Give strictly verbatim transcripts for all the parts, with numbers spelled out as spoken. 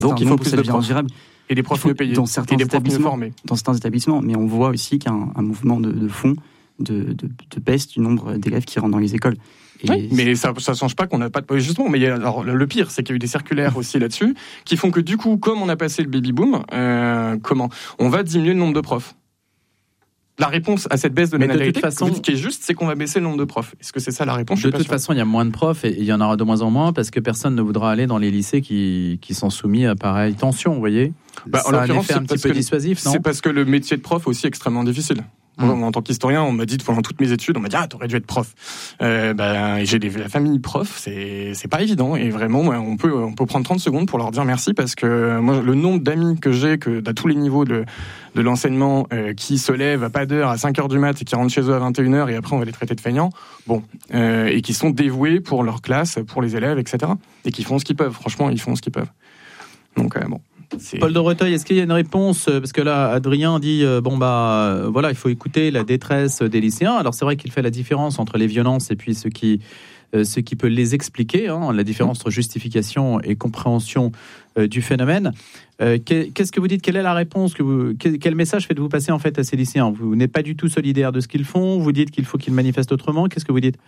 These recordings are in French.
Donc il faut plus de profs. Ingérable. Et des profs mieux payés. Dans certains, et des profs mieux établissements, formés. Dans certains établissements, mais on voit aussi qu'il y a un, un mouvement de, de fond de, de, de baisse du nombre d'élèves qui rentrent dans les écoles. Et oui, mais ça ne change pas qu'on n'a pas de... Justement, mais il y a, alors, le pire, c'est qu'il y a eu des circulaires aussi là-dessus, qui font que du coup, comme on a passé le baby-boom, euh, comment on va diminuer le nombre de profs. La réponse à cette baisse de la natalité, façon... ce qui est juste, c'est qu'on va baisser le nombre de profs. Est-ce que c'est ça la réponse? De toute façon, il y a moins de profs et il y en aura de moins en moins parce que personne ne voudra aller dans les lycées qui, qui sont soumis à pareille tension, vous voyez. Bah, en l'occurrence, c'est un petit peu dissuasif, non? C'est parce que le métier de prof aussi est extrêmement difficile. Mmh. Moi, en tant qu'historien, on m'a dit pendant toutes mes études, on m'a dit ah t'aurais dû être prof. Euh, ben j'ai des, la famille prof, c'est c'est pas évident et vraiment on peut on peut prendre trente secondes pour leur dire merci parce que moi le nombre d'amis que j'ai que à tous les niveaux de de l'enseignement euh, qui se lèvent à pas d'heure à cinq heures du mat et qui rentrent chez eux à vingt et une heures et après on va les traiter de feignants, bon euh, et qui sont dévoués pour leur classe, pour les élèves, et cetera. Et qui font ce qu'ils peuvent. Franchement, ils font ce qu'ils peuvent. Donc euh, bon. C'est... Paul de Reteuil, est-ce qu'il y a une réponse? Parce que là, Adrien dit euh, bon bah euh, voilà, il faut écouter la détresse des lycéens. Alors c'est vrai qu'il fait la différence entre les violences et puis ce qui euh, ce qui peut les expliquer, hein, la différence entre justification et compréhension euh, du phénomène. Euh, qu'est-ce que vous dites? Quelle est la réponse que vous, quel message faites-vous passer en fait à ces lycéens? Vous n'êtes pas du tout solidaire de ce qu'ils font. Vous dites qu'il faut qu'ils manifestent autrement. Qu'est-ce que vous dites?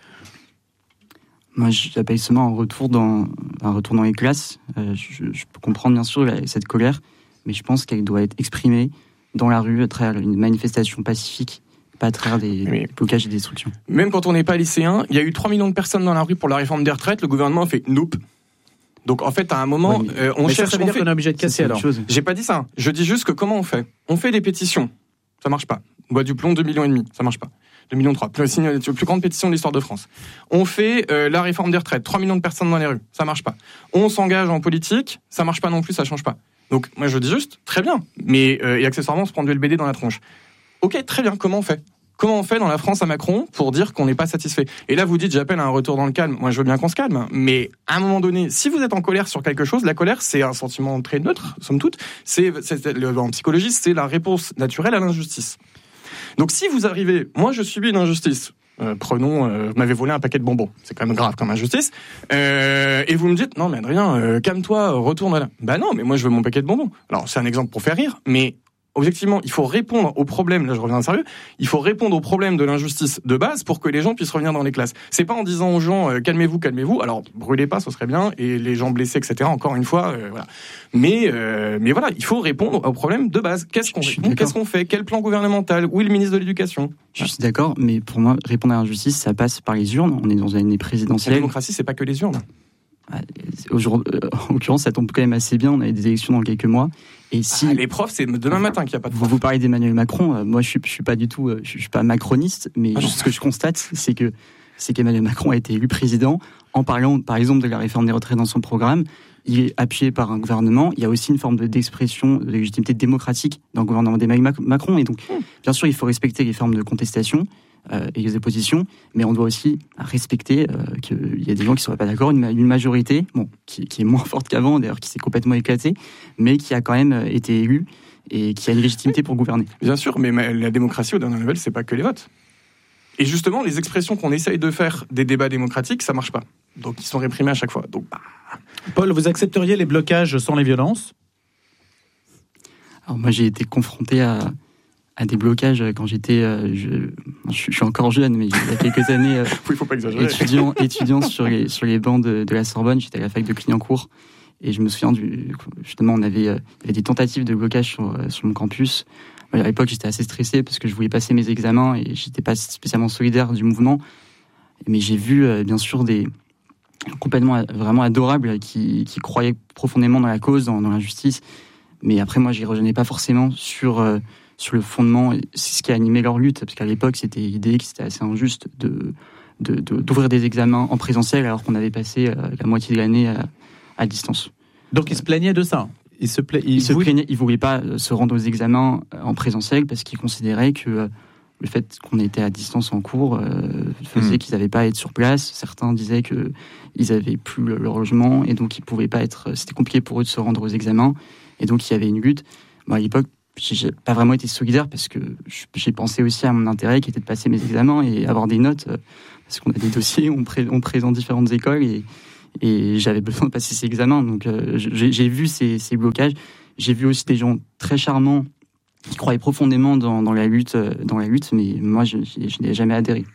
Moi, j'appelle seulement un retour dans, un retour dans les classes. Euh, je, je peux comprendre bien sûr la, cette colère, mais je pense qu'elle doit être exprimée dans la rue à travers une manifestation pacifique, pas à travers des, des blocages et des destructions. Même quand on n'est pas lycéen, il y a eu trois millions de personnes dans la rue pour la réforme des retraites. Le gouvernement a fait nope. Donc en fait, à un moment, ouais, euh, on cherche. Ça, ça veut dire fait... qu'on est obligé de casser alors. J'ai pas dit ça. Je dis juste que comment on fait? On fait des pétitions, ça marche pas. On boit du plomb, deux millions et demi, ça marche pas. deux millions trois, plus, la plus grande pétition de l'histoire de France. On fait euh, la réforme des retraites, trois millions de personnes dans les rues, ça marche pas. On s'engage en politique, ça marche pas non plus, ça change pas. Donc moi je dis juste, très bien, mais euh, et accessoirement on se prend du L B D dans la tronche. Ok, très bien, comment on fait? Comment on fait dans la France à Macron pour dire qu'on n'est pas satisfait? Et là vous dites, j'appelle à un retour dans le calme, moi je veux bien qu'on se calme, mais à un moment donné, si vous êtes en colère sur quelque chose, la colère c'est un sentiment très neutre, somme toute, c'est, c'est, c'est en psychologie c'est la réponse naturelle à l'injustice. Donc si vous arrivez, moi je subis une injustice, euh, prenons, euh, vous m'avez volé un paquet de bonbons, c'est quand même grave comme injustice, euh, et vous me dites, non mais Adrien, euh, calme-toi, retourne là. Bah non, mais moi je veux mon paquet de bonbons. Alors c'est un exemple pour faire rire, mais objectivement, il faut répondre aux problèmes, là je reviens sérieux, il faut répondre aux problèmes de l'injustice de base pour que les gens puissent revenir dans les classes. C'est pas en disant aux gens, euh, calmez-vous, calmez-vous, alors brûlez pas, ce serait bien, et les gens blessés, et cetera, encore une fois, euh, voilà. Mais, euh, mais voilà, il faut répondre aux problèmes de base. Qu'est-ce qu'on répond? Qu'est-ce qu'on fait? Quel plan gouvernemental? Où est le ministre de l'Éducation? Je suis d'accord, mais pour moi, répondre à l'injustice, ça passe par les urnes. On est dans une année présidentielle. La démocratie, c'est pas que les urnes. Aujourd'hui, en l'occurrence, ça tombe quand même assez bien. On a des élections dans quelques mois. Et si ah, les profs, c'est demain matin qu'il n'y a pas de profs. Vous, vous parlez d'Emmanuel Macron. Euh, moi, je suis, je suis pas du tout, euh, je, je suis pas macroniste, mais ah, ce que je constate, c'est que c'est qu'Emmanuel Macron a été élu président en parlant, par exemple, de la réforme des retraites dans son programme. Il est appuyé par un gouvernement. Il y a aussi une forme de, d'expression de légitimité démocratique dans le gouvernement d'Emmanuel Macron. Et donc, mmh. bien sûr, il faut respecter les formes de contestation euh, et les oppositions, mais on doit aussi respecter euh, qu'il y a des gens qui ne seraient pas d'accord, une, une majorité, bon, qui, qui est moins forte qu'avant, d'ailleurs, qui s'est complètement éclatée, mais qui a quand même été élue et qui a une légitimité pour gouverner. Bien sûr, mais la démocratie, au dernier level, c'est pas que les votes. Et justement, les expressions qu'on essaye de faire des débats démocratiques, ça marche pas. Donc, ils sont réprimés à chaque fois. Donc, bah... Paul, vous accepteriez les blocages sans les violences? Alors moi, j'ai été confronté à, à des blocages quand j'étais... Euh, je, je suis encore jeune, mais il y a quelques années... Euh, oui, faut pas exagérer. Étudiant, étudiant sur, les, sur les bancs de, de la Sorbonne, j'étais à la fac de Clignancourt. Et je me souviens, du, justement, on avait, euh, il y avait des tentatives de blocage sur, sur mon campus. À l'époque, j'étais assez stressé parce que je voulais passer mes examens et j'étais pas spécialement solidaire du mouvement. Mais j'ai vu, euh, bien sûr, des... complètement vraiment adorables qui, qui croyaient profondément dans la cause, dans, dans l'injustice. Mais après, moi, j'y revenais pas forcément sur, euh, sur le fondement. C'est ce qui a animé leur lutte, parce qu'à l'époque, c'était l'idée que c'était assez injuste de, de, de, d'ouvrir des examens en présentiel alors qu'on avait passé euh, la moitié de l'année à, à distance. Donc, ils se plaignaient de ça? Ils se, pla... ils ils se plaignaient, ils voulaient pas se rendre aux examens en présentiel parce qu'ils considéraient que euh, le fait qu'on était à distance en cours euh, faisait mmh. qu'ils n'avaient pas à être sur place. Certains disaient qu'ils n'avaient plus leur logement et donc ils pouvaient pas être. C'était compliqué pour eux de se rendre aux examens et donc il y avait une lutte. Moi, à l'époque, j'ai pas vraiment été solidaire parce que j'ai pensé aussi à mon intérêt qui était de passer mes examens et avoir des notes euh, parce qu'on a des dossiers, on, pré- on présente différentes écoles et, et j'avais besoin de passer ces examens. Donc euh, j'ai, j'ai vu ces, ces blocages. J'ai vu aussi des gens très charmants qui croyaient profondément dans, dans la lutte, dans la lutte, mais moi je, je, je n'ai jamais adhéré.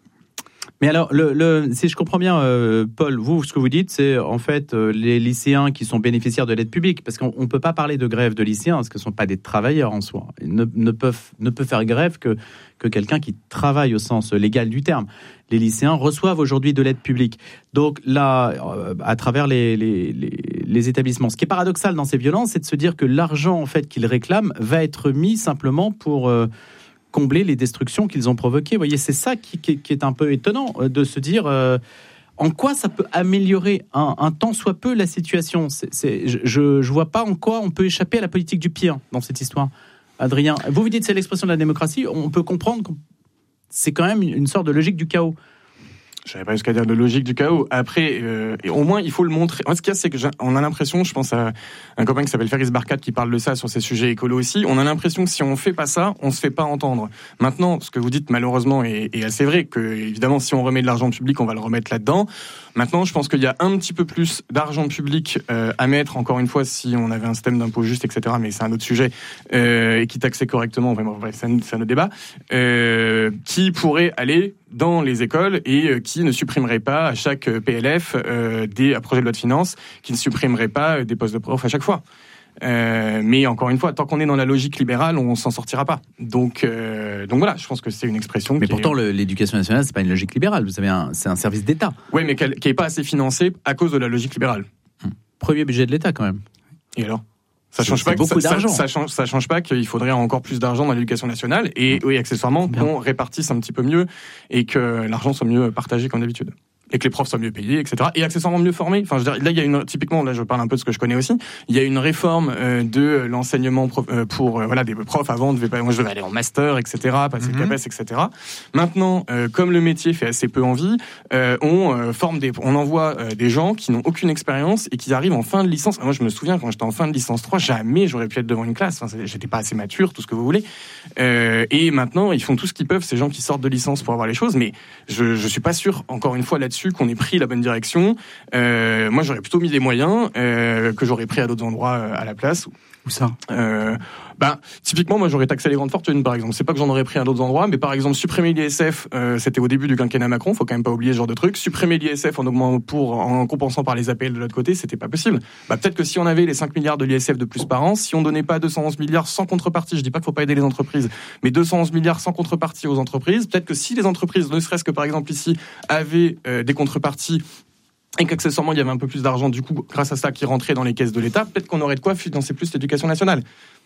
Mais alors, le, le, si je comprends bien, euh, Paul, vous, ce que vous dites, c'est en fait euh, les lycéens qui sont bénéficiaires de l'aide publique, parce qu'on ne peut pas parler de grève de lycéens, parce que ce ne sont pas des travailleurs en soi. Ils ne, ne, peuvent, ne peut faire grève que, que quelqu'un qui travaille au sens légal du terme. Les lycéens reçoivent aujourd'hui de l'aide publique. Donc là, euh, à travers les, les, les, les établissements. Ce qui est paradoxal dans ces violences, c'est de se dire que l'argent en fait qu'ils réclament va être mis simplement pour... Euh, combler les destructions qu'ils ont provoquées. Vous voyez, c'est ça qui, qui, qui est un peu étonnant, de se dire euh, en quoi ça peut améliorer un, un tant soit peu la situation. C'est, c'est, je ne vois pas en quoi on peut échapper à la politique du pire dans cette histoire. Adrien, vous vous dites que c'est l'expression de la démocratie, on peut comprendre que c'est quand même une sorte de logique du chaos. Je n'avais pas jusqu'à dire de logique du chaos. Après, euh, et au moins, il faut le montrer. En ce qu'il y a, c'est que on a l'impression, je pense à un copain qui s'appelle Ferris Barkat qui parle de ça sur ces sujets écolos aussi. On a l'impression que si on fait pas ça, on se fait pas entendre. Maintenant, ce que vous dites malheureusement est, est assez vrai. Que évidemment, si on remet de l'argent public, on va le remettre là-dedans. Maintenant, je pense qu'il y a un petit peu plus d'argent public euh, à mettre. Encore une fois, si on avait un système d'impôt juste, et cetera. Mais c'est un autre sujet euh, et qui taxait correctement. Enfin, bref, c'est un, c'est un autre débat. Euh, qui pourrait aller dans les écoles et qui ne supprimerait pas à chaque P L F euh, des projets de loi de finances, qui ne supprimerait pas des postes de prof à chaque fois. Euh, mais encore une fois, tant qu'on est dans la logique libérale, on s'en sortira pas. Donc, euh, donc voilà, je pense que c'est une expression. Mais qui pourtant, est... le, l'éducation nationale, c'est pas une logique libérale. Vous avez un, c'est un service d'État. Oui, mais qui n'est pas assez financé à cause de la logique libérale. Hum. Premier budget de l'État, quand même. Et alors ? Ça c'est, change c'est pas. beaucoup Ça, d'argent. Ça, ça change, ça change pas qu'il faudrait encore plus d'argent dans l'éducation nationale et oui, accessoirement qu'on répartisse un petit peu mieux et que l'argent soit mieux partagé comme d'habitude. Et que les profs soient mieux payés, et cetera. Et accessoirement mieux formés. Enfin, je veux dire, là, il y a une, typiquement, là, je parle un peu de ce que je connais aussi. Il y a une réforme euh, de l'enseignement prof, euh, pour, euh, voilà, des profs avant, devait pas, moi, je devais aller en master, et cetera, passer mm-hmm. le CAPES, et cetera. Maintenant, euh, comme le métier fait assez peu envie, euh, on euh, forme des, on envoie euh, des gens qui n'ont aucune expérience et qui arrivent en fin de licence. Moi, je me souviens, quand j'étais en fin de licence trois, jamais j'aurais pu être devant une classe. Enfin, j'étais pas assez mature, tout ce que vous voulez. Euh, et maintenant, ils font tout ce qu'ils peuvent, ces gens qui sortent de licence pour avoir les choses. Mais je, je suis pas sûr, encore une fois, là-dessus, qu'on ait pris la bonne direction. Euh, moi, j'aurais plutôt mis des moyens euh, que j'aurais pris à d'autres endroits euh, à la place. Où ça euh, bah, typiquement, moi, j'aurais taxé les grandes fortunes, par exemple. C'est pas que j'en aurais pris à d'autres endroits, mais par exemple, supprimer l'I S F, euh, c'était au début du quinquennat Macron, faut quand même pas oublier ce genre de truc. Supprimer l'I S F en augmentant pour, en compensant par les A P L de l'autre côté, c'était pas possible. Bah, peut-être que si on avait les cinq milliards de l'I S F de plus par an, si on donnait pas deux cent onze milliards sans contrepartie, je dis pas qu'il faut pas aider les entreprises, mais deux cent onze milliards sans contrepartie aux entreprises, peut-être que si les entreprises, ne serait-ce que par exemple ici, avaient euh, des contreparties, et qu'accessoirement il y avait un peu plus d'argent du coup grâce à ça qui rentrait dans les caisses de l'État, peut-être qu'on aurait de quoi financer plus l'éducation nationale.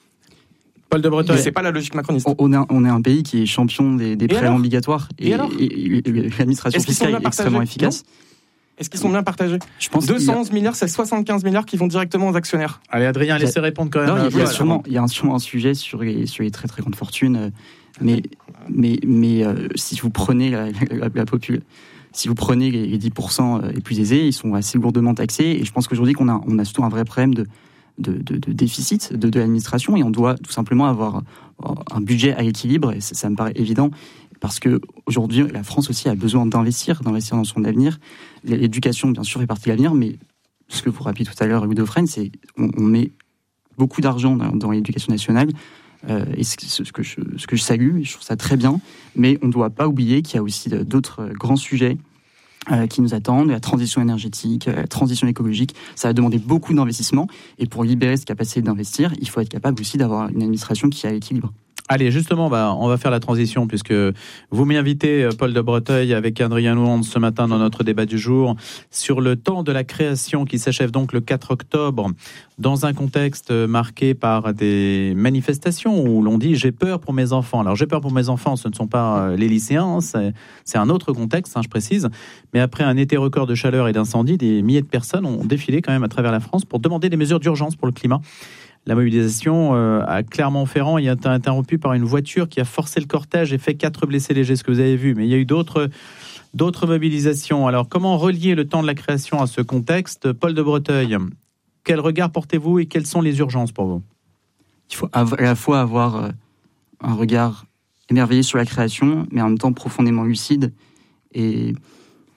Paul de Breteuil. Mais c'est pas la logique macroniste. On est, un, on est un pays qui est champion des, des prélèvements obligatoires et, et, et, et, et l'administration fiscale est extrêmement efficace. Non. Est-ce qu'ils sont bien partagés ? Je pense deux cent onze milliards, c'est soixante-quinze milliards qui vont directement aux actionnaires. Allez Adrien, laissez répondre quand même. Non, il y a, voilà. sûrement, il y a sûrement un sujet sur les, sur les très très grandes fortunes, mais, mais, mais euh, si vous prenez la, la, la population, si vous prenez les dix pour cent les plus aisés, ils sont assez lourdement taxés. Et je pense qu'aujourd'hui, qu'on a, on a surtout un vrai problème de, de, de, de déficit de, de l'administration. Et on doit tout simplement avoir un budget à l'équilibre. Et ça, ça me paraît évident. Parce qu'aujourd'hui, la France aussi a besoin d'investir, d'investir dans son avenir. L'éducation, bien sûr, fait partie de l'avenir. Mais ce que vous rappelez tout à l'heure, Louis Dauphren, c'est qu'on on met beaucoup d'argent dans, dans l'éducation nationale. Euh, et ce, ce, que je, ce que je salue, je trouve ça très bien, mais on ne doit pas oublier qu'il y a aussi d'autres grands sujets euh, qui nous attendent, la transition énergétique, la transition écologique. Ça va demander beaucoup d'investissement, et pour libérer cette capacité d'investir, il faut être capable aussi d'avoir une administration qui est à l'équilibre. Allez, justement, bah, on va faire la transition puisque vous m'invitez, Paul de Breteuil, avec Adrien Louand ce matin dans notre débat du jour sur le temps de la création qui s'achève donc le quatre octobre dans un contexte marqué par des manifestations où l'on dit « j'ai peur pour mes enfants ». Alors, j'ai peur pour mes enfants, ce ne sont pas les lycéens, c'est, c'est un autre contexte, hein, je précise. Mais après un été record de chaleur et d'incendie, des milliers de personnes ont défilé quand même à travers la France pour demander des mesures d'urgence pour le climat. La mobilisation euh, à Clermont-Ferrand a été interrompue par une voiture qui a forcé le cortège et fait quatre blessés légers, ce que vous avez vu. Mais il y a eu d'autres, d'autres mobilisations. Alors, comment relier le temps de la création à ce contexte ? Paul de Breteuil, quel regard portez-vous et quelles sont les urgences pour vous ? Il faut à la fois avoir un regard émerveillé sur la création, mais en même temps profondément lucide et,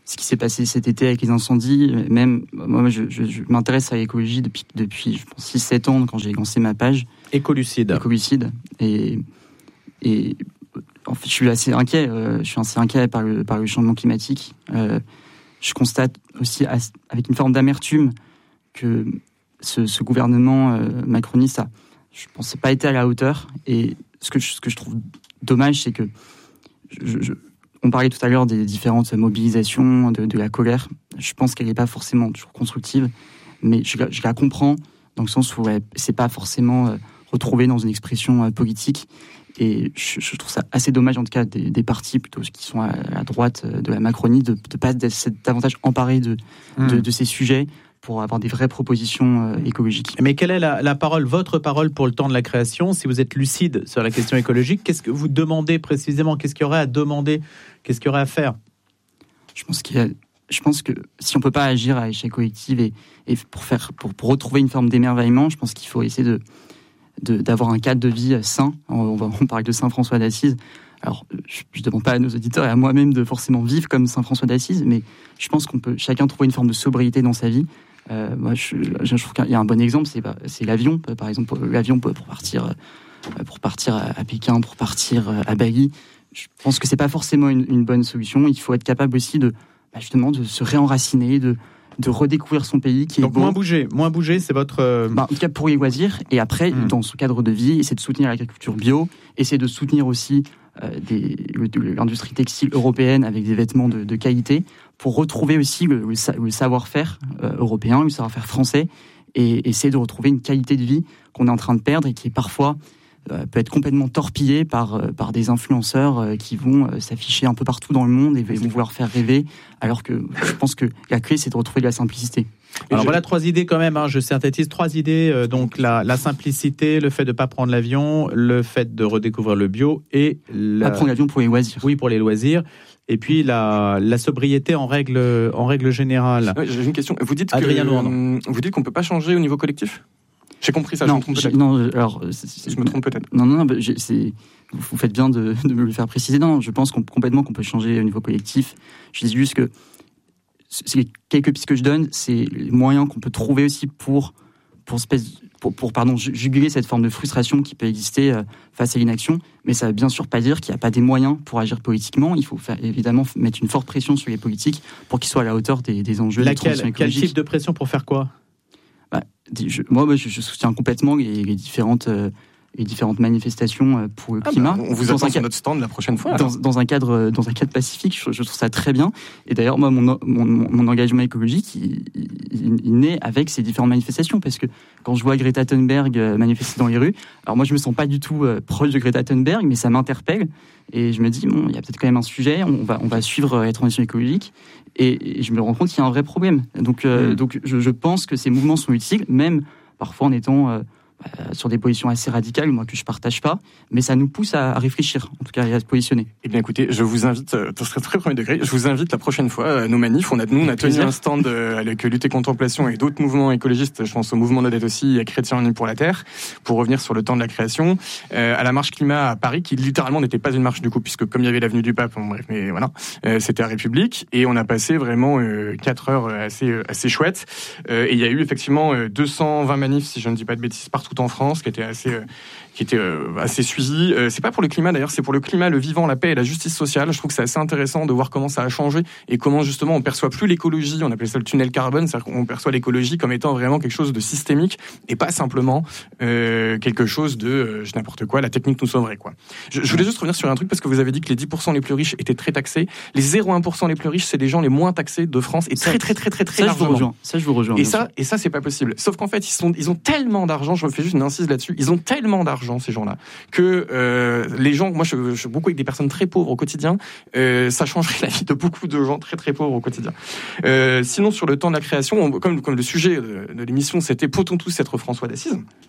ce qui s'est passé cet été avec les incendies. Même moi, je, je, je m'intéresse à l'écologie depuis, depuis je pense, six sept ans, quand j'ai lancé ma page. Écolucide. Écolucide. Et, et en fait, je suis assez inquiet. Euh, je suis assez inquiet par le, par le changement climatique. Euh, je constate aussi as, avec une forme d'amertume que ce, ce gouvernement euh, macroniste a, je pense, pas été à la hauteur. Et ce que je, ce que je trouve dommage, c'est que je, je, on parlait tout à l'heure des différentes mobilisations, de, de la colère. Je pense qu'elle n'est pas forcément toujours constructive, mais je, je la comprends dans le sens où elle, c'est pas forcément euh, retrouvé dans une expression euh, politique. Et je, je trouve ça assez dommage, en tout cas, des, des partis plutôt qui sont à, à droite de la Macronie, de ne pas être davantage emparés de, mmh. de, de ces sujets pour avoir des vraies propositions euh, écologiques. Mais quelle est la, la parole, votre parole pour le temps de la création? Si vous êtes lucide sur la question écologique, qu'est-ce que vous demandez précisément? Qu'est-ce qu'il y aurait à demander? Qu'est-ce qu'il y aurait à faire? Je pense qu'il y a, je pense que si on peut pas agir à échelle collective et, et pour faire, pour, pour retrouver une forme d'émerveillement, je pense qu'il faut essayer de De, d'avoir un cadre de vie sain. On, va, on parle de Saint François d'Assise. Alors, je ne demande pas à nos auditeurs et à moi-même de forcément vivre comme Saint François d'Assise, mais je pense qu'on peut chacun trouver une forme de sobriété dans sa vie. Euh, moi, je, je trouve qu'il y a un bon exemple, c'est, c'est l'avion. Par exemple, l'avion pour partir, pour partir à Pékin, pour partir à Bali. Je pense que c'est pas forcément une, une bonne solution. Il faut être capable aussi de, justement, de se réenraciner, de de redécouvrir son pays qui est donc beau. moins bouger, moins bouger, c'est votre... Euh... Bah, en tout cas pour les loisirs, et après, mmh. dans ce cadre de vie, essayer de soutenir l'agriculture bio, essayer de soutenir aussi euh, des, l'industrie textile européenne avec des vêtements de, de qualité, pour retrouver aussi le, le, le savoir-faire euh, européen, le savoir-faire français, et essayer de retrouver une qualité de vie qu'on est en train de perdre et qui est parfois euh, peut être complètement torpillée par, euh, par des influenceurs euh, qui vont euh, s'afficher un peu partout dans le monde et vont vouloir faire rêver, alors que je pense que la clé, c'est de retrouver de la simplicité. Alors voilà trois idées quand même, hein, je synthétise trois idées, euh, donc la, la simplicité, le fait de ne pas prendre l'avion, le fait de redécouvrir le bio et... La... Pas prendre l'avion pour les loisirs. Oui, pour les loisirs. Et puis la, la sobriété en règle, en règle générale. Ouais, j'ai une question. Vous dites, Adrien que, Lourdes. vous dites qu'on ne peut pas changer au niveau collectif ? J'ai compris ça, non, je me trompe peut-être. Non, alors, c'est, c'est, je me trompe peut-être. Non, non, non c'est, vous faites bien de, de me le faire préciser. Non, je pense qu'on, complètement qu'on peut changer au niveau collectif. Je dis juste que c'est quelques pistes que je donne, c'est les moyens qu'on peut trouver aussi pour, pour, pour, pour pardon, juguler cette forme de frustration qui peut exister face à l'inaction. Mais ça ne veut bien sûr pas dire qu'il n'y a pas des moyens pour agir politiquement. Il faut faire, évidemment mettre une forte pression sur les politiques pour qu'ils soient à la hauteur des, des enjeux Laquelle, de transition écologique. Quel type de pression pour faire quoi? Bah, je, moi, moi je, je soutiens complètement les, les différentes... Euh, les différentes manifestations pour le ah climat. Bah, on vous attend sur notre stand la prochaine fois. Dans, dans un cadre, dans un cadre pacifique, je, je trouve ça très bien. Et d'ailleurs, moi, mon, mon, mon engagement écologique, il, il, il naît avec ces différentes manifestations, parce que quand je vois Greta Thunberg manifester dans les rues, alors moi, je me sens pas du tout euh, proche de Greta Thunberg, mais ça m'interpelle. Et je me dis, bon, il y a peut-être quand même un sujet. On va, on va suivre la transition écologique. Et, et je me rends compte qu'il y a un vrai problème. Donc, euh, mmh. donc, je, je pense que ces mouvements sont utiles, même parfois en étant euh, Euh, sur des positions assez radicales, moi que je partage pas, mais ça nous pousse à, à réfléchir, en tout cas, et à se positionner. Eh bien, écoutez, je vous invite, euh, ce serait très premier degré, je vous invite la prochaine fois à nos manifs. On a, nous, on a tenu un stand euh, avec Lutte et Contemplation et d'autres mouvements écologistes. Je pense au mouvement Nodette aussi, à Chrétiens Unis pour la Terre, pour revenir sur le temps de la création, euh, à la marche climat à Paris, qui littéralement n'était pas une marche du coup, puisque comme il y avait l'avenue du Pape, bon, bref, mais voilà, euh, c'était à République, et on a passé vraiment euh, quatre heures assez euh, assez chouettes. Euh, et il y a eu effectivement euh, deux cent vingt manifs, si je ne dis pas de bêtises, partout en France, qui étaient assez euh, qui était euh, assez suivi. Euh, c'est pas pour le climat d'ailleurs, c'est pour le climat, le vivant, la paix et la justice sociale. Je trouve que c'est assez intéressant de voir comment ça a changé et comment justement on perçoit plus l'écologie, on appelait ça le tunnel carbone, c'est-à-dire qu'on perçoit l'écologie comme étant vraiment quelque chose de systémique et pas simplement euh, quelque chose de euh, n'importe quoi, la technique nous sauverait quoi. Je, je voulais juste revenir sur un truc parce que vous avez dit que les dix pour cent les plus riches étaient très taxés. Les zéro virgule un pour cent les plus riches, c'est les gens les moins taxés de France et très très très très très ça, largement. Je vous rejoins. Ça je vous rejoins. Et ça et ça c'est pas possible. Sauf qu'en fait, ils sont ils ont tellement d'argent, je me fais juste une incise là-dessus. Ils ont tellement d'argent ces gens-là que euh, les gens, moi je, je suis beaucoup avec des personnes très pauvres au quotidien, euh, ça changerait la vie de beaucoup de gens très très pauvres au quotidien. Euh, sinon sur le temps de la création, on, comme, comme le sujet de, de l'émission c'était peut-on tous être François d'Assise,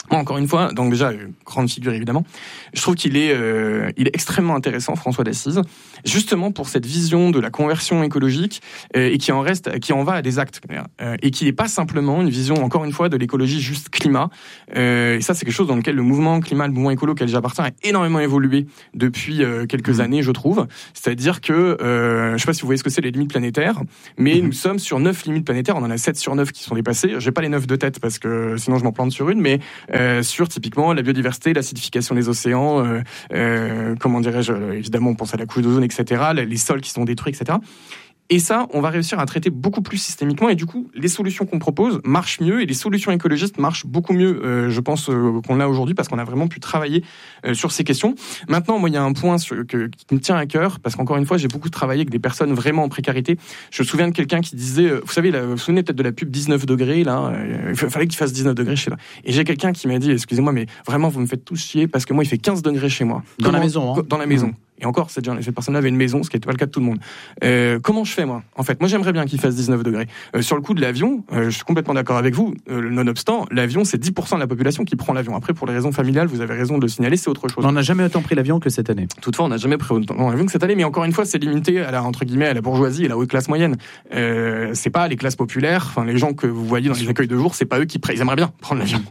Moi, encore une fois, donc déjà, euh, grande figure évidemment, je trouve qu'il est, euh, il est extrêmement intéressant, François d'Assise, justement pour cette vision de la conversion écologique euh, et qui en reste, qui en va à des actes, euh, et qui n'est pas simplement une vision, encore une fois, de l'écologie juste climat. Euh, et ça, c'est quelque chose dans lequel le mouvement climat, le mouvement écolo auquel j'appartiens, a énormément évolué depuis euh, quelques mmh. années, je trouve. C'est-à-dire que, euh, je ne sais pas si vous voyez ce que c'est les limites planétaires, mais mmh. nous sommes sur neuf limites planétaires, on en a sept sur neuf qui sont dépassées. J'ai pas les neuf de tête parce que sinon je m'en plante sur une, mais Euh, sur typiquement la biodiversité, l'acidification des océans, euh, euh, comment dirais-je, évidemment on pense à la couche d'ozone, et cetera, les sols qui sont détruits, et cetera. Et ça, on va réussir à traiter beaucoup plus systémiquement. Et du coup, les solutions qu'on propose marchent mieux et les solutions écologistes marchent beaucoup mieux, euh, je pense, euh, qu'on a aujourd'hui parce qu'on a vraiment pu travailler euh, sur ces questions. Maintenant, moi, il y a un point sur, que, qui me tient à cœur parce qu'encore une fois, j'ai beaucoup travaillé avec des personnes vraiment en précarité. Je me souviens de quelqu'un qui disait, euh, vous savez, là, vous vous souvenez peut-être de la pub dix-neuf degrés, là, euh, il fallait qu'il fasse dix-neuf degrés chez là. Et j'ai quelqu'un qui m'a dit, excusez-moi, mais vraiment, vous me faites tous chier parce que moi, il fait quinze degrés chez moi. Dans Comment, la maison, hein. Dans la maison. Mmh. Et encore, cette, cette personne-là avait une maison, ce qui n'était pas le cas de tout le monde. Euh, comment je fais, moi ? En fait, moi, j'aimerais bien qu'il fasse dix-neuf degrés. Euh, sur le coup de l'avion, euh, je suis complètement d'accord avec vous. Euh, nonobstant, l'avion, c'est dix pour cent de la population qui prend l'avion. Après, pour les raisons familiales, vous avez raison de le signaler, c'est autre chose. On n'a jamais autant pris l'avion que cette année. Toutefois, on n'a jamais pris autant l'avion que cette année. Mais encore une fois, c'est limité à la, entre guillemets, à la bourgeoisie et la haute classe moyenne. Euh, c'est pas les classes populaires, enfin, les gens que vous voyez dans les accueils de jour, c'est pas eux qui prennent. Ils aimeraient bien prendre l'avion.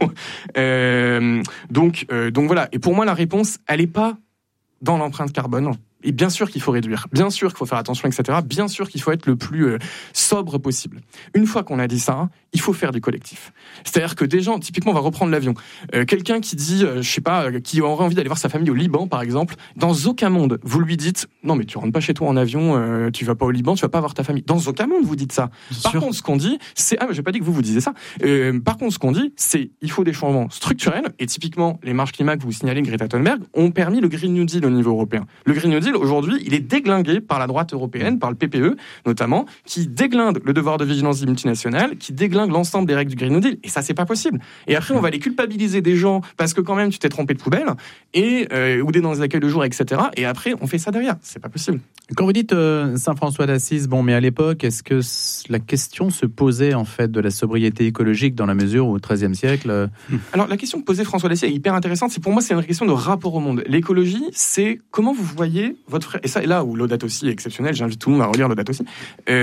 euh, donc, euh, donc voilà. Et pour moi, la réponse, elle est pas dans l'empreinte carbone. Et bien sûr qu'il faut réduire, bien sûr qu'il faut faire attention, et cetera. Bien sûr qu'il faut être le plus euh, sobre possible. Une fois qu'on a dit ça, il faut faire du collectif. C'est-à-dire que des gens, typiquement, on va reprendre l'avion. Euh, quelqu'un qui dit, euh, je sais pas, euh, qui aurait envie d'aller voir sa famille au Liban, par exemple, dans aucun monde, vous lui dites, non mais tu rentres pas chez toi en avion, euh, tu vas pas au Liban, tu vas pas voir ta famille. Dans aucun monde, vous dites ça. Bien par sûr. Contre, ce qu'on dit, c'est, ah, mais j'ai pas dit que vous vous disiez ça. Euh, par contre, ce qu'on dit, c'est, il faut des changements structurels. Et typiquement, les marches climat que vous signalez, Greta Thunberg, ont permis le Green New Deal au niveau européen. Le Green New Deal, aujourd'hui, il est déglingué par la droite européenne, par le P P E notamment, qui déglinde le devoir de vigilance des multinationales, qui déglingue l'ensemble des règles du Green New Deal. Et ça, c'est pas possible. Et après, on va les culpabiliser des gens parce que quand même, tu t'es trompé de poubelle, et, euh, ou des dans les accueils de jour, et cetera. Et après, on fait ça derrière. C'est pas possible. Quand vous dites euh, Saint-François d'Assise, bon, mais à l'époque, est-ce que la question se posait en fait de la sobriété écologique dans la mesure où au treizième siècle euh... Alors, la question que posait François d'Assise est hyper intéressante. C'est pour moi, c'est une question de rapport au monde. L'écologie, c'est comment vous voyez votre frère. Et ça, et là où Laudato Si est exceptionnel, j'invite tout le monde à relire Laudato Si.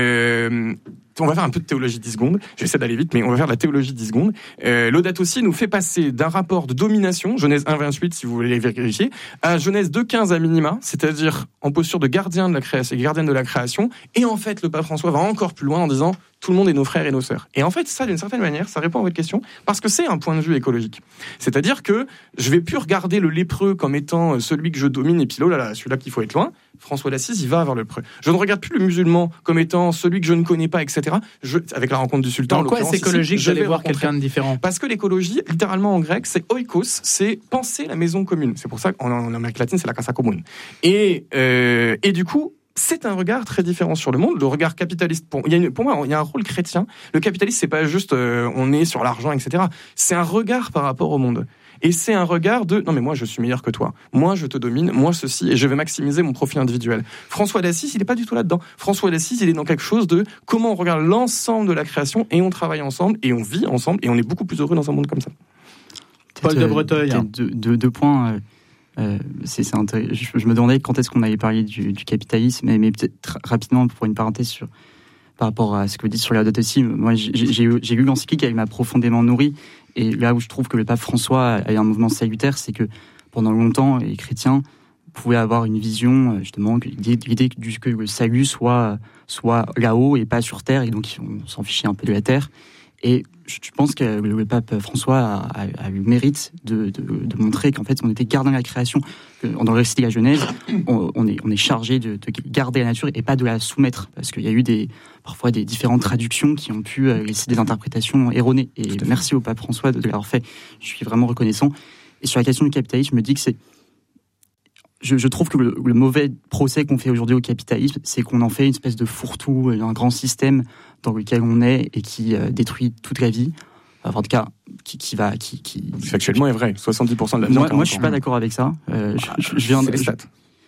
Euh, on va faire un peu de théologie dix secondes. J'essaie d'aller vite, mais on va faire de la théologie dix secondes. Euh, Laudato Si nous fait passer d'un rapport de domination, Genèse un vingt-huit, si vous voulez vérifier, à Genèse deux quinze à minima, c'est-à-dire en posture de gardien de la création, gardienne de la création. Et en fait, le pape François va encore plus loin en disant tout le monde est nos frères et nos sœurs. Et en fait, ça, d'une certaine manière, ça répond à votre question, parce que c'est un point de vue écologique. C'est-à-dire que je vais plus regarder le lépreux comme étant celui que je domine, et puis là, là, celui-là qu'il faut être loin. François d'Assise, il va avoir le lépreux. Je ne regarde plus le musulman comme étant celui que je ne connais pas, et cetera. Je, avec la rencontre du sultan. En quoi c'est écologique d'aller voir quelqu'un de différent ? Parce que l'écologie, littéralement en grec, c'est oikos, c'est penser la maison commune. C'est pour ça qu'en en Amérique latine, c'est la casa comune. Et, euh, et du coup, c'est un regard très différent sur le monde. Le regard capitaliste, pour, il y a une, pour moi, il y a un rôle chrétien. Le capitalisme, c'est pas juste euh, on est sur l'argent, et cetera. C'est un regard par rapport au monde. Et c'est un regard de non mais moi je suis meilleur que toi, moi je te domine, moi ceci, et je vais maximiser mon profit individuel. François d'Assise, il n'est pas du tout là-dedans. François d'Assise, il est dans quelque chose de comment on regarde l'ensemble de la création et on travaille ensemble et on vit ensemble et on est beaucoup plus heureux dans un monde comme ça. Paul de Breteuil. Hein. Deux, deux, deux points. Euh, euh, c'est, c'est intéressant. Je, je me demandais quand est-ce qu'on allait parler du, du capitalisme, mais, mais peut-être rapidement pour une parenthèse sur par rapport à ce que vous dites sur la Laudato Si. Moi, j'ai, j'ai, j'ai lu l'encyclique, elle m'a profondément nourri. Et là où je trouve que le pape François a eu un mouvement salutaire, c'est que pendant longtemps, les chrétiens pouvaient avoir une vision, justement, l'idée que le salut soit, soit là-haut et pas sur terre, et donc on s'en fichait un peu de la terre. Et je pense que le pape François a, a, a eu le mérite de, de, de montrer qu'en fait, on était gardien de la création. Dans le récit de la Genèse, on, on, est, on est chargé de, de garder la nature et pas de la soumettre. Parce qu'il y a eu des, parfois des différentes traductions qui ont pu laisser des interprétations erronées. Et merci au pape François de, de l'avoir fait. Je suis vraiment reconnaissant. Et sur la question du capitalisme, je me dis que c'est... Je, je trouve que le, le mauvais procès qu'on fait aujourd'hui au capitalisme, c'est qu'on en fait une espèce de fourre-tout, un grand système dans lequel on est et qui euh, détruit toute la vie. Enfin, en tout cas, qui, qui va... Qui, qui... Factuellement est vrai. soixante-dix pour cent de la vie. Moi, moi je suis pas d'accord avec ça. Euh, je, je, je viens c'est de, les stats.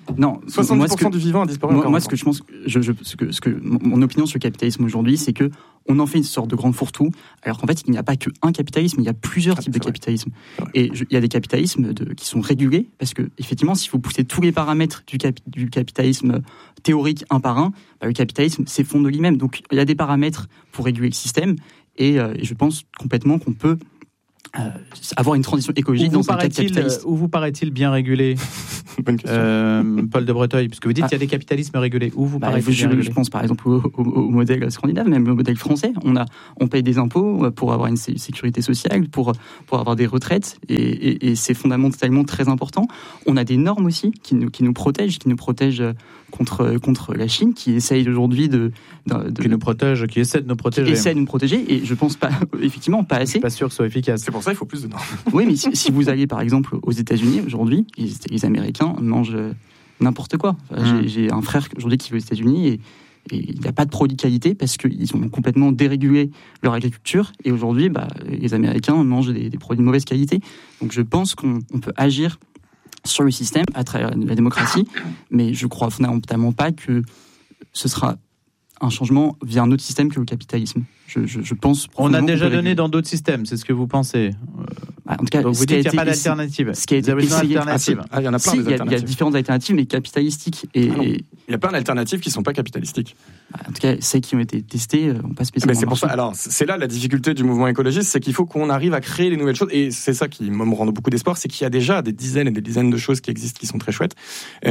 Non, soixante-dix pour cent moi, que, du vivant a disparu. Moi, moi ce que je pense, je, je, ce que, ce que mon opinion sur le capitalisme aujourd'hui, c'est que on en fait une sorte de grande fourre-tout, alors qu'en fait, il n'y a pas qu'un capitalisme, il y a plusieurs ah, types de vrai. capitalisme. Et je, il y a des capitalismes de, qui sont régulés, parce que effectivement, si vous poussez tous les paramètres du, cap, du capitalisme théorique un par un, bah, le capitalisme s'effondre de lui-même. Donc, il y a des paramètres pour réguler le système, et, euh, et je pense complètement qu'on peut Euh, avoir une transition écologique dans un cadre capitaliste. Où vous paraît-il bien régulé Bonne question. Euh, Paul de Breteuil, puisque vous dites qu'il ah. y a des capitalismes régulés. Où vous bah, paraît-il bien régulé ? Je pense par exemple au, au, au modèle scandinave, même au modèle français. On, a, on paye des impôts pour avoir une sécurité sociale, pour, pour avoir des retraites, et, et, et c'est fondamentalement très important. On a des normes aussi qui nous, qui nous protègent, qui nous protègent contre, contre la Chine, qui essaye aujourd'hui de, de, de... Qui nous protège, qui essaie de nous protéger. Qui essaie de nous protéger, et je pense pas, effectivement, pas assez. Je suis pas sûr que ce soit efficace. C'est pour ça qu'il faut plus de normes. Oui, mais si, si vous allez par exemple aux États-Unis aujourd'hui, les, les Américains mangent n'importe quoi. Enfin, mmh. j'ai, j'ai un frère aujourd'hui qui va aux États-Unis et, et il n'y a pas de produits de qualité parce qu'ils ont complètement dérégulé leur agriculture. Et aujourd'hui, bah, les Américains mangent des, des produits de mauvaise qualité. Donc je pense qu'on on peut agir sur le système à travers la démocratie, mais je crois fondamentalement pas que ce sera un changement via un autre système que le capitalisme. Je, je, je pense. On a déjà donné dans d'autres systèmes, c'est ce que vous pensez. En tout cas, donc vous dites qu'il n'y a pas d'alternative. Ce qui a été essayé, alternative. Ah, il y en a plein. Si, il y, il y a différentes alternatives, mais capitalistiques. Et, ah il y a plein d'alternatives qui ne sont pas capitalistiques. En tout cas, celles qui ont été testées n'ont pas spécialement. Mais c'est pour ça. Alors, c'est là la difficulté du mouvement écologiste, c'est qu'il faut qu'on arrive à créer les nouvelles choses. Et c'est ça qui me rend beaucoup d'espoir, c'est qu'il y a déjà des dizaines et des dizaines de choses qui existent, qui sont très chouettes.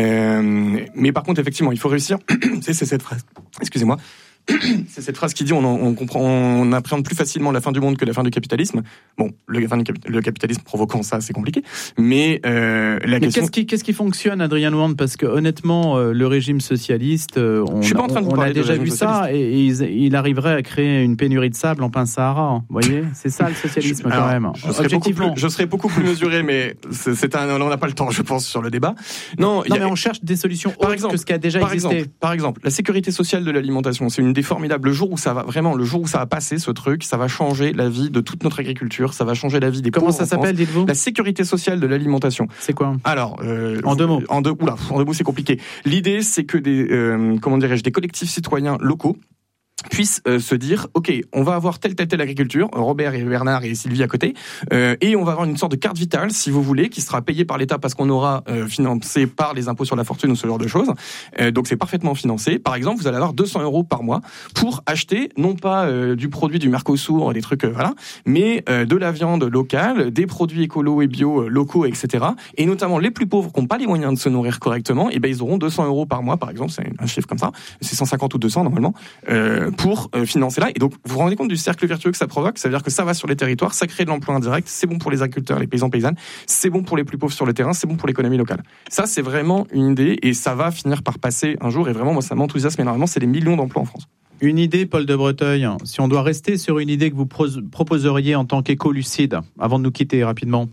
Euh, mais par contre, effectivement, il faut réussir. c'est, c'est cette phrase. Excusez-moi. C'est cette phrase qui dit on, on comprend, on appréhende plus facilement la fin du monde que la fin du capitalisme. Bon, le, le capitalisme provoquant ça, c'est compliqué. Mais euh, la mais question. Qu'est-ce qui, qu'est-ce qui fonctionne, Adrien Louand ? Parce que honnêtement, le régime socialiste, on, Je suis pas en train de vous on parler a déjà de vu ça, et, et il, il arriverait à créer une pénurie de sable en plein Sahara. Vous voyez, c'est ça le socialisme je, quand alors, même. Je serais, beaucoup plus, je serais beaucoup plus mesuré, mais c'est, c'est un, on n'a pas le temps, je pense, sur le débat. Non, non a, mais on cherche des solutions autres exemple, que ce qui a déjà par existé. Exemple, par exemple, la sécurité sociale de l'alimentation, c'est une idée formidable. Le jour où ça va vraiment, le jour où ça va passer, ce truc, ça va changer la vie de toute notre agriculture, ça va changer la vie des Comment ça s'appelle, dites-vous ? La sécurité sociale de l'alimentation. C'est quoi ? Alors, euh, en deux mots. En deux, oula, en deux mots, c'est compliqué. L'idée, c'est que des, euh, comment dirais-je, des collectifs citoyens locaux puissent euh, se dire, ok, on va avoir telle, telle, telle agriculture, Robert et Bernard et Sylvie à côté, euh, et on va avoir une sorte de carte vitale, si vous voulez, qui sera payée par l'État parce qu'on aura euh, financé par les impôts sur la fortune ou ce genre de choses. Euh, donc c'est parfaitement financé. Par exemple, vous allez avoir deux cents euros par mois pour acheter, non pas euh, du produit du Mercosur, des trucs, euh, voilà, mais euh, de la viande locale, des produits écolos et bio euh, locaux, et cetera. Et notamment les plus pauvres qui n'ont pas les moyens de se nourrir correctement, et ben ils auront deux cents euros par mois, par exemple, c'est un chiffre comme ça, c'est cent cinquante ou deux cents normalement, euh, pour euh, financer là. Et donc, vous vous rendez compte du cercle vertueux que ça provoque ? Ça veut dire que ça va sur les territoires, ça crée de l'emploi indirect, c'est bon pour les agriculteurs, les paysans, paysannes, c'est bon pour les plus pauvres sur le terrain, c'est bon pour l'économie locale. Ça, c'est vraiment une idée et ça va finir par passer un jour. Et vraiment, moi, ça m'enthousiasme énormément. C'est des millions d'emplois en France. Une idée, Paul de Breteuil, si on doit rester sur une idée que vous proposeriez en tant qu'écolucide, avant de nous quitter rapidement.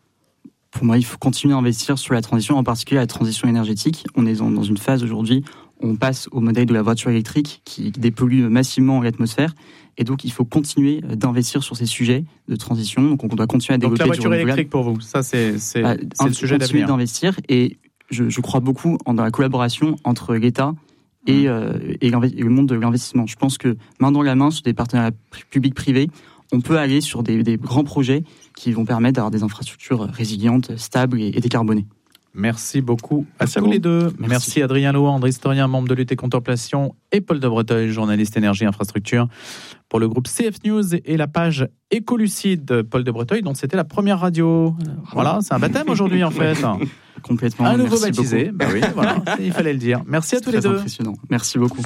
Pour moi, il faut continuer à investir sur la transition, en particulier la transition énergétique. On est dans une phase aujourd'hui, on passe au modèle de la voiture électrique qui dépollue massivement l'atmosphère. Et donc, il faut continuer d'investir sur ces sujets de transition. Donc, on doit continuer à développer. Donc, la voiture électrique pour vous, ça, c'est, c'est, bah, c'est le sujet d'avenir. Continuer d'investir. Et je, je crois beaucoup en, dans la collaboration entre l'État et, mmh. euh, et, et le monde de l'investissement. Je pense que main dans la main, sur des partenariats publics-privés, on peut aller sur des, des grands projets qui vont permettre d'avoir des infrastructures résilientes, stables et, et décarbonées. Merci beaucoup à Merci tous à vous. les deux. Merci, Merci Adrien Louand, historien, membre de Lutte et Contemplation, et Paul de Breteuil, journaliste énergie infrastructure pour le groupe C F News et la page Écolucide. Paul de Breteuil, dont c'était la première radio. Voilà, c'est un baptême aujourd'hui en fait. Complètement. Un nouveau Merci baptisé. Bah oui, voilà, il fallait le dire. Merci à tous les deux. C'est impressionnant. Merci beaucoup.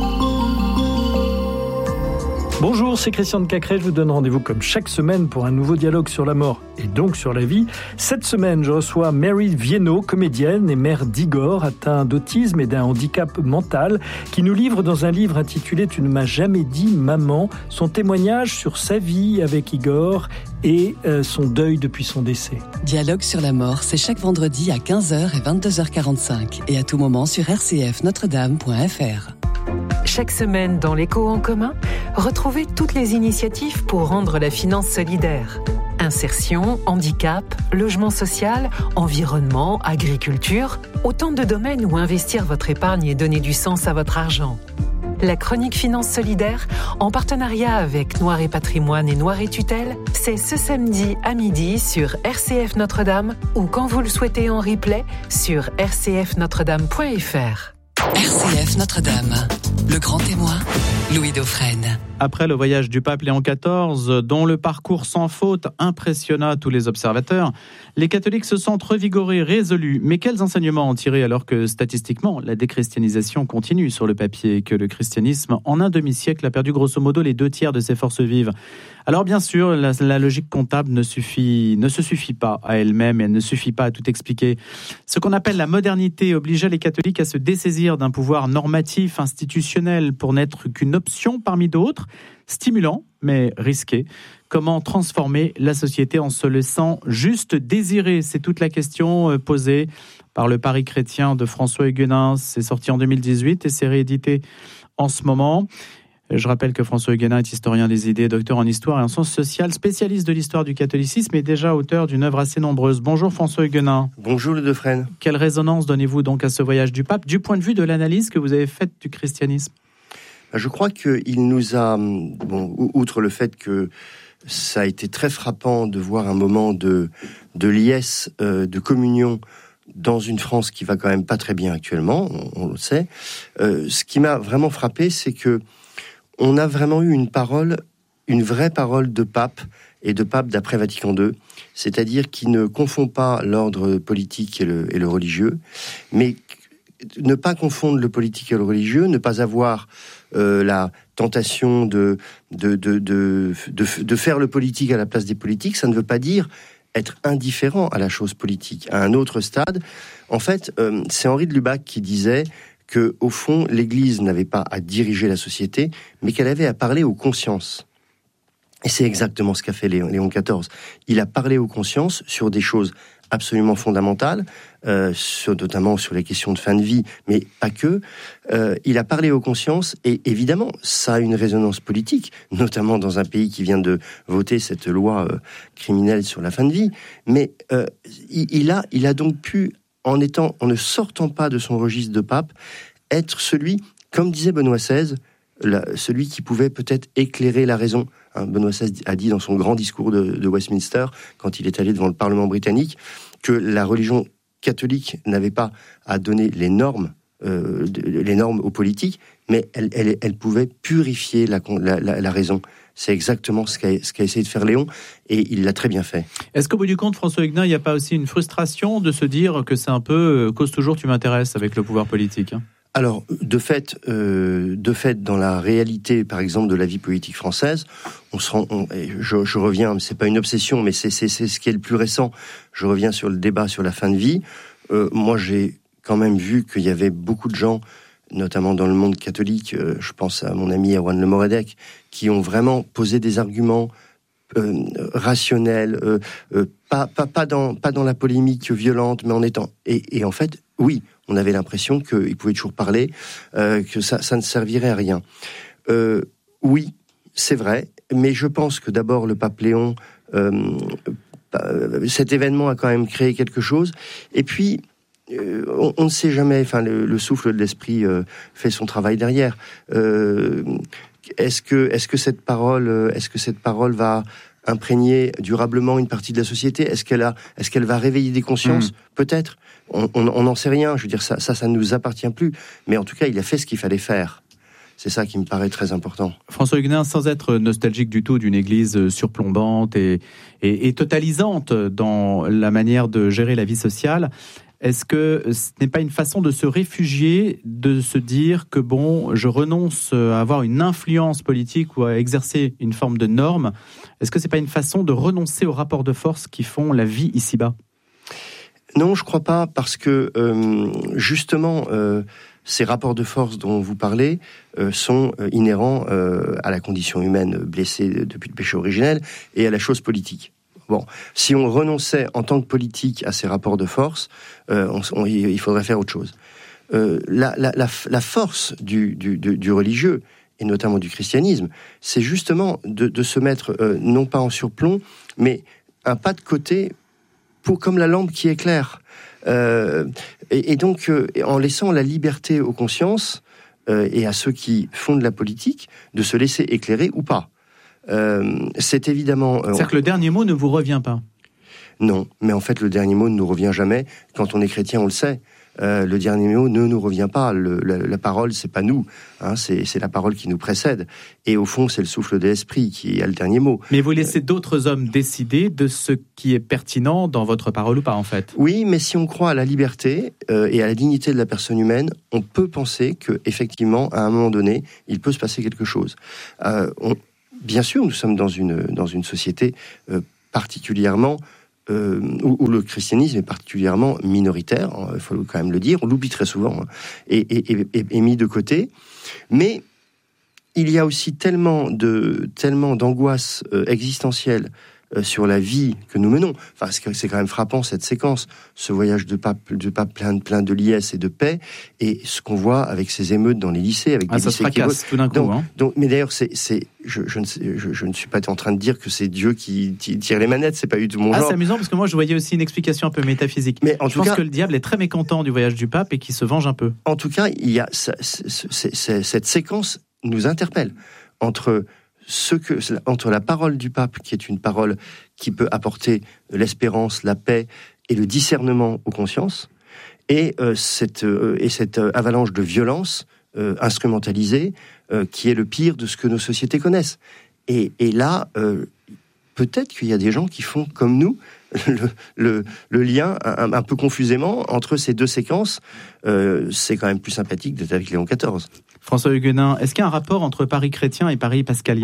Bonjour, c'est Christian de Cacré, je vous donne rendez-vous comme chaque semaine pour un nouveau dialogue sur la mort et donc sur la vie. Cette semaine, je reçois Mary Viennot, comédienne et mère d'Igor, atteint d'autisme et d'un handicap mental, qui nous livre dans un livre intitulé « Tu ne m'as jamais dit maman » son témoignage sur sa vie avec Igor et euh, son deuil depuis son décès. Dialogue sur la mort, c'est chaque vendredi à quinze heures et vingt-deux heures quarante-cinq et à tout moment sur r c f notre dame point f r. Chaque semaine dans l'Écho en commun, retrouvez toutes les initiatives pour rendre la finance solidaire. Un Insertion, handicap, logement social, environnement, agriculture, autant de domaines où investir votre épargne et donner du sens à votre argent. La chronique Finance Solidaire, en partenariat avec Noir et Patrimoine et Noir et Tutelle, c'est ce samedi à midi sur R C F Notre-Dame ou quand vous le souhaitez en replay sur r c f notre dame point f r. R C F Notre-Dame, le grand témoin, Louis Dauphren. Après le voyage du pape Léon quatorze, dont le parcours sans faute impressionna tous les observateurs, les catholiques se sentent revigorés, résolus. Mais quels enseignements en tirer alors que statistiquement, la déchristianisation continue sur le papier et que le christianisme, en un demi-siècle, a perdu grosso modo les deux tiers de ses forces vives? Alors bien sûr, la, la logique comptable ne, suffit, ne se suffit pas à elle-même et elle ne suffit pas à tout expliquer. Ce qu'on appelle la modernité obligeait les catholiques à se dessaisir d'un pouvoir normatif, institutionnel, pour n'être qu'une option parmi d'autres, stimulant mais risqué. Comment transformer la société en se laissant juste désirer? C'est toute la question posée par le Paris chrétien de François Huguenin. C'est sorti en deux mille dix-huit et c'est réédité en ce moment. Je rappelle que François Huguenin est historien des idées, docteur en histoire et en sciences sociales, spécialiste de l'histoire du catholicisme et déjà auteur d'une œuvre assez nombreuse. Bonjour François Huguenin. Bonjour le Dauphren. Quelle résonance donnez-vous donc à ce voyage du pape du point de vue de l'analyse que vous avez faite du christianisme? Je crois qu'il nous a, bon, outre le fait que ça a été très frappant de voir un moment de, de liesse, euh, de communion dans une France qui va quand même pas très bien actuellement, on, on le sait. Euh, ce qui m'a vraiment frappé, c'est que on a vraiment eu une parole, une vraie parole de pape et de pape d'après Vatican deux, c'est-à-dire qui ne confond pas l'ordre politique et le, et le religieux, mais ne pas confondre le politique et le religieux, ne pas avoir euh, la tentation de de, de, de, de, de faire le politique à la place des politiques, ça ne veut pas dire être indifférent à la chose politique. À un autre stade, en fait, euh, c'est Henri de Lubac qui disait que, au fond, l'Église n'avait pas à diriger la société, mais qu'elle avait à parler aux consciences. Et c'est exactement ce qu'a fait Léon, Léon quatorze. Il a parlé aux consciences sur des choses absolument fondamentales, euh, sur, notamment sur les questions de fin de vie, mais pas que. Euh, il a parlé aux consciences, et évidemment, ça a une résonance politique, notamment dans un pays qui vient de voter cette loi euh, criminelle sur la fin de vie. Mais euh, il, il, a, il a donc pu, en étant, en ne sortant pas de son registre de pape, être celui, comme disait Benoît seize, la, celui qui pouvait peut-être éclairer la raison. Hein, Benoît seize a dit dans son grand discours de, de Westminster, quand il est allé devant le Parlement britannique, que la religion catholique n'avait pas à donner les normes, euh, les normes aux politiques, mais elle, elle, elle pouvait purifier la, la, la, la raison. C'est exactement ce qu'a, ce qu'a essayé de faire Léon, et il l'a très bien fait. Est-ce qu'au bout du compte, François Huguenin, il n'y a pas aussi une frustration de se dire que c'est un peu « cause toujours tu m'intéresses » avec le pouvoir politique, hein? Alors, de fait, euh, de fait, dans la réalité, par exemple, de la vie politique française, on se rend, on, je, je reviens, c'est pas une obsession, mais c'est, c'est, c'est ce qui est le plus récent. Je reviens sur le débat sur la fin de vie. Euh, moi, j'ai quand même vu qu'il y avait beaucoup de gens, notamment dans le monde catholique, euh, je pense à mon ami Erwan Le Moradec, qui ont vraiment posé des arguments euh, rationnels, euh, euh, pas, pas, pas dans, pas dans la polémique violente, mais en étant, et, et en fait, oui, on avait l'impression qu'il pouvait toujours parler, euh, que ça, ça ne servirait à rien. Euh, oui, c'est vrai, mais je pense que d'abord le pape Léon, euh, cet événement a quand même créé quelque chose. Et puis, euh, on, on ne sait jamais. Enfin, le, le souffle de l'esprit euh, fait son travail derrière. Euh, est-ce que, est-ce que cette parole, est-ce que cette parole va imprégner durablement une partie de la société? Est-ce qu'elle a, est-ce qu'elle va réveiller des consciences? Mmh. Peut-être. On n'en sait rien. Je veux dire, ça, ça, ça ne nous appartient plus. Mais en tout cas, il a fait ce qu'il fallait faire. C'est ça qui me paraît très important. François Huguenin, sans être nostalgique du tout d'une église surplombante et, et, et totalisante dans la manière de gérer la vie sociale, est-ce que ce n'est pas une façon de se réfugier, de se dire que bon, je renonce à avoir une influence politique ou à exercer une forme de norme? Est-ce que c'est pas une façon de renoncer aux rapports de force qui font la vie ici-bas? Non, je crois pas, parce que euh, justement, euh, ces rapports de force dont vous parlez euh, sont euh, inhérents euh, à la condition humaine blessée depuis le péché originel et à la chose politique. Bon, si on renonçait en tant que politique à ces rapports de force, euh, on, on, il faudrait faire autre chose. Euh, la, la, la, la force du, du, du, du religieux, et notamment du christianisme, c'est justement de, de se mettre euh, non pas en surplomb, mais un pas de côté pour comme la lampe qui éclaire. Euh, et, et donc, euh, en laissant la liberté aux consciences euh, et à ceux qui font de la politique de se laisser éclairer ou pas. Euh, c'est évidemment... C'est-à-dire euh, que le dernier mot ne vous revient pas. Non, mais en fait, le dernier mot ne nous revient jamais. Quand on est chrétien, on le sait. Euh, le dernier mot ne nous revient pas. Le, la, la parole, c'est pas nous. Hein, c'est, c'est la parole qui nous précède. Et au fond, c'est le souffle de l'esprit qui a le dernier mot. Mais vous laissez d'autres hommes décider de ce qui est pertinent dans votre parole ou pas, en fait. Oui, mais si on croit à la liberté euh, et à la dignité de la personne humaine, on peut penser que, effectivement, à un moment donné, il peut se passer quelque chose. Euh, on, bien sûr, nous sommes dans une dans une société euh, particulièrement Euh, où, où le christianisme est particulièrement minoritaire, il hein, faut quand même le dire, on l'oublie très souvent, hein, et, et, et, et mis de côté. Mais il y a aussi tellement de tellement d'angoisse euh, existentielle euh, sur la vie que nous menons. Enfin, c'est, c'est quand même frappant cette séquence, ce voyage de pape, de pape plein, plein de liesse et de paix, et ce qu'on voit avec ces émeutes dans les lycées, avec ah, des ça lycées se fracasse tout d'un coup. Donc, hein. donc, mais d'ailleurs, c'est, c'est, je, je, ne sais, je, je ne suis pas en train de dire que c'est Dieu qui, qui tire les manettes, c'est pas du tout mon ah, genre. C'est amusant parce que moi je voyais aussi une explication un peu métaphysique. Mais en je tout pense cas, que le diable est très mécontent du voyage du pape et qu'il se venge un peu. En tout cas, il y a ça, c'est, c'est, c'est, cette séquence nous interpelle entre ce que entre la parole du pape, qui est une parole qui peut apporter l'espérance, la paix et le discernement aux consciences, et euh, cette euh, et cette euh, avalanche de violence euh, instrumentalisée euh, qui est le pire de ce que nos sociétés connaissent. Et, et là, euh, peut-être qu'il y a des gens qui font comme nous le, le, le lien un, un peu confusément entre ces deux séquences. Euh, c'est quand même plus sympathique d'être avec Léon quatorze. François Huguenin, est-ce qu'il y a un rapport entre Paris chrétien et Paris pascalien ?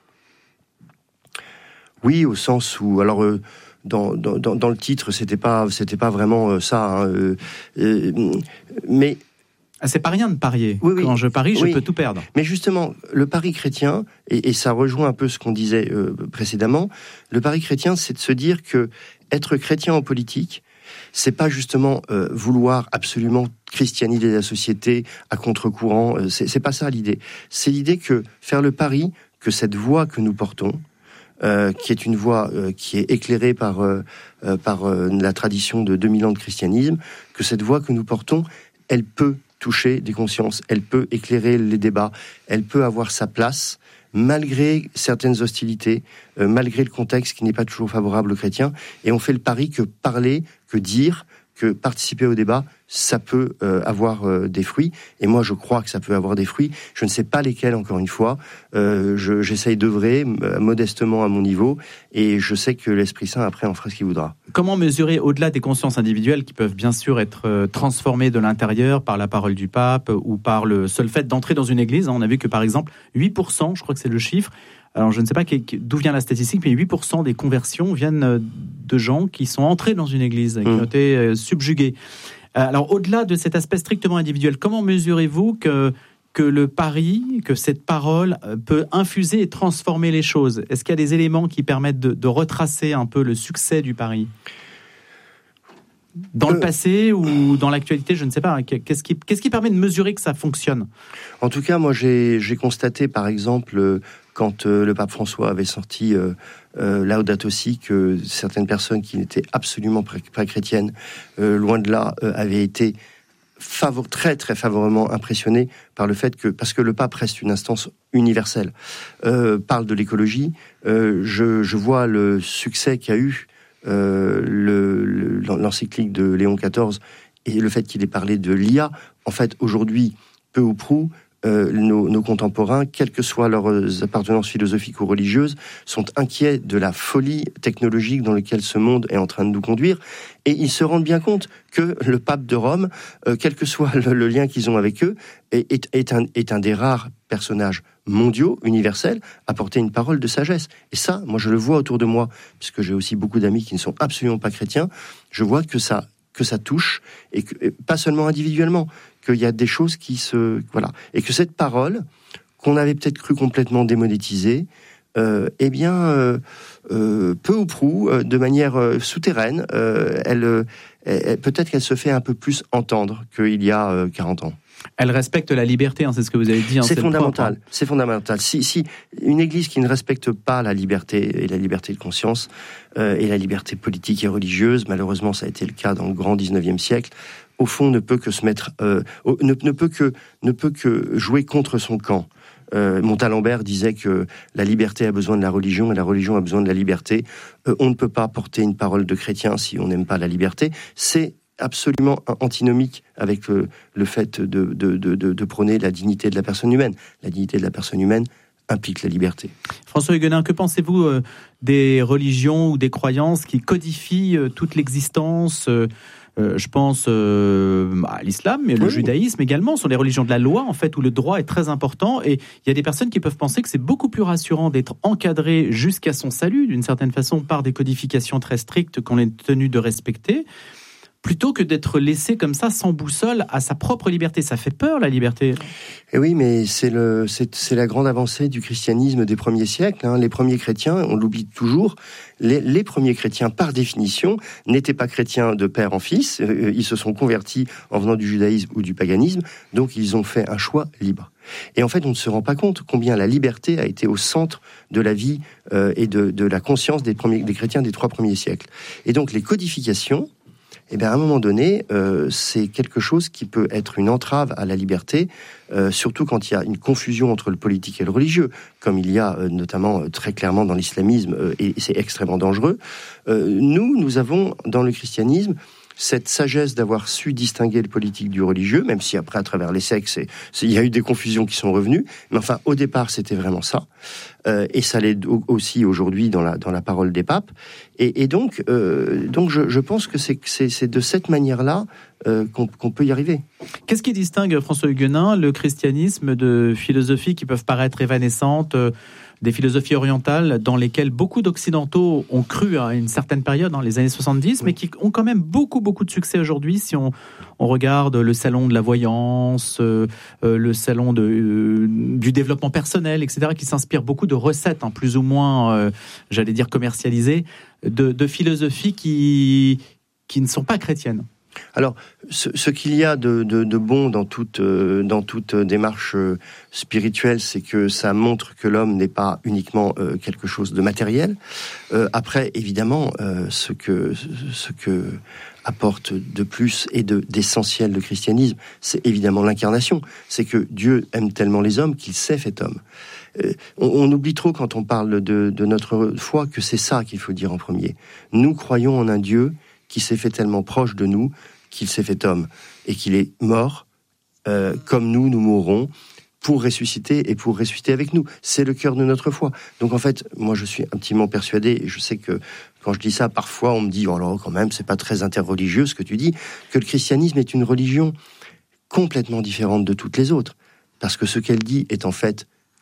Oui, au sens où, alors, euh, dans, dans, dans le titre, c'était pas, c'était pas vraiment euh, ça. Hein, euh, euh, mais ah, c'est pas rien de parier. Oui, oui. Quand je parie, je oui. peux tout perdre. Mais justement, le pari chrétien, et, et ça rejoint un peu ce qu'on disait euh, précédemment, le pari chrétien, c'est de se dire que être chrétien en politique, c'est pas justement euh, vouloir absolument christianiser la société à contre-courant. Euh, c'est, c'est pas ça l'idée. C'est l'idée que faire le pari que cette voie que nous portons, euh, qui est une voie euh, qui est éclairée par euh, euh, par euh, la tradition de deux mille ans de christianisme, que cette voie que nous portons, elle peut toucher des consciences, elle peut éclairer les débats, elle peut avoir sa place, malgré certaines hostilités, euh, malgré le contexte qui n'est pas toujours favorable aux chrétiens, et on fait le pari que parler, que dire, que participer au débat, ça peut euh, avoir euh, des fruits, et moi je crois que ça peut avoir des fruits, je ne sais pas lesquels encore une fois, euh, je, j'essaye d'œuvrer euh, modestement à mon niveau, et je sais que l'Esprit Saint après en fera ce qu'il voudra. Comment mesurer, au-delà des consciences individuelles qui peuvent bien sûr être euh, transformées de l'intérieur par la parole du pape, ou par le seul fait d'entrer dans une église, hein, on a vu que par exemple huit pour cent, je crois que c'est le chiffre, alors je ne sais pas d'où vient la statistique, mais huit pour cent des conversions viennent de gens qui sont entrés dans une église, qui mmh. ont été subjugués. Alors au-delà de cet aspect strictement individuel, comment mesurez-vous que, que le pari, que cette parole peut infuser et transformer les choses ? Est-ce qu'il y a des éléments qui permettent de, de retracer un peu le succès du pari ? Dans euh, le passé ou dans l'actualité, je ne sais pas. Qu'est-ce qui, qu'est-ce qui permet de mesurer que ça fonctionne ? En tout cas, moi, j'ai, j'ai constaté, par exemple, quand euh, le pape François avait sorti euh, euh, Laudato Si, que certaines personnes qui n'étaient absolument pas chrétiennes, euh, loin de là, euh, avaient été favor- très, très favorablement impressionnées par le fait que, parce que le pape reste une instance universelle, euh, parle de l'écologie, euh, je, je vois le succès qu'a eu Euh, le, le, l'encyclique de Léon quatorze et le fait qu'il ait parlé de l'I A. En fait, aujourd'hui, peu ou prou, euh, nos, nos contemporains, quelles que soient leurs appartenances philosophiques ou religieuses, sont inquiets de la folie technologique dans laquelle ce monde est en train de nous conduire, et ils se rendent bien compte que le pape de Rome, euh, quel que soit le, le lien qu'ils ont avec eux, est, est, est, un, est un des rares personnages mondiaux, universels, à porter une parole de sagesse. Et ça, moi je le vois autour de moi, puisque j'ai aussi beaucoup d'amis qui ne sont absolument pas chrétiens, je vois que ça, que ça touche, et, que, et pas seulement individuellement, qu'il y a des choses qui se... Voilà. Et que cette parole, qu'on avait peut-être cru complètement démonétisée, euh, eh bien, euh, euh, peu ou prou, euh, de manière euh, souterraine, euh, elle, euh, elle, peut-être qu'elle se fait un peu plus entendre qu'il y a euh, quarante ans. Elle respecte la liberté, hein, c'est ce que vous avez dit. Hein, c'est, c'est fondamental. Propre, hein. C'est fondamental. Si, si une Église qui ne respecte pas la liberté et la liberté de conscience euh, et la liberté politique et religieuse, malheureusement, ça a été le cas dans le grand dix-neuvième siècle, au fond, ne peut que se mettre, euh, ne, ne peut que ne peut que jouer contre son camp. Euh, Montalembert disait que la liberté a besoin de la religion et la religion a besoin de la liberté. Euh, on ne peut pas porter une parole de chrétien si on n'aime pas la liberté. C'est absolument antinomique avec le, le fait de, de, de, de, de prôner la dignité de la personne humaine. La dignité de la personne humaine implique la liberté. François Huguenin, que pensez-vous euh, des religions ou des croyances qui codifient euh, toute l'existence euh, euh, je pense euh, à l'islam, mais le oui. judaïsme également, sont les religions de la loi, en fait, où le droit est très important. Et il y a des personnes qui peuvent penser que c'est beaucoup plus rassurant d'être encadré jusqu'à son salut, d'une certaine façon, par des codifications très strictes qu'on est tenu de respecter, plutôt que d'être laissé comme ça, sans boussole, à sa propre liberté. Ça fait peur, la liberté. Et oui, mais c'est, le, c'est, c'est la grande avancée du christianisme des premiers siècles. Hein. Les premiers chrétiens, on l'oublie toujours, les, les premiers chrétiens, par définition, n'étaient pas chrétiens de père en fils. Euh, ils se sont convertis en venant du judaïsme ou du paganisme. Donc, ils ont fait un choix libre. Et en fait, on ne se rend pas compte combien la liberté a été au centre de la vie euh, et de, de la conscience des, premiers, des chrétiens des trois premiers siècles. Et donc, les codifications, eh bien, à un moment donné, euh, c'est quelque chose qui peut être une entrave à la liberté, euh, surtout quand il y a une confusion entre le politique et le religieux, comme il y a euh, notamment euh, très clairement dans l'islamisme, euh, et, et c'est extrêmement dangereux. Euh, nous, nous avons dans le christianisme cette sagesse d'avoir su distinguer le politique du religieux, même si après, à travers les siècles, c'est, c'est, il y a eu des confusions qui sont revenues. Mais enfin, au départ, c'était vraiment ça. Euh, et ça l'est aussi aujourd'hui dans la, dans la parole des papes. Et, et donc, euh, donc je, je pense que c'est, c'est, c'est de cette manière-là euh, qu'on, qu'on peut y arriver. Qu'est-ce qui distingue, François Huguenin, le christianisme de philosophies qui peuvent paraître évanescentes, euh, des philosophies orientales dans lesquelles beaucoup d'occidentaux ont cru à une certaine période, dans les années soixante-dix, oui. mais qui ont quand même beaucoup, beaucoup de succès aujourd'hui. Si on, on regarde le salon de la voyance, euh, euh, le salon de, euh, du développement personnel, et cetera, qui s'inspirent beaucoup de recettes, hein, plus ou moins, euh, j'allais dire commercialisées, de, de philosophies qui, qui ne sont pas chrétiennes. Alors, ce, ce qu'il y a de, de, de bon dans toute, euh, dans toute démarche euh, spirituelle, c'est que ça montre que l'homme n'est pas uniquement euh, quelque chose de matériel. Euh, après, évidemment, euh, ce que, ce que apporte de plus et de, d'essentiel le christianisme, c'est évidemment l'incarnation. C'est que Dieu aime tellement les hommes qu'il s'est fait homme. Euh, on, on oublie trop quand on parle de, de notre foi que c'est ça qu'il faut dire en premier. Nous croyons en un Dieu qui s'est fait tellement proche de nous, qu'il s'est fait homme, et qu'il est mort, euh, comme nous, nous mourrons, pour ressusciter, et pour ressusciter avec nous. C'est le cœur de notre foi. Donc en fait, moi je suis intimement persuadé, et je sais que quand je dis ça, parfois on me dit, oh là, quand même, c'est pas très interreligieux ce que tu dis, que le christianisme est une religion complètement différente de toutes les autres, parce que ce qu'elle dit est en fait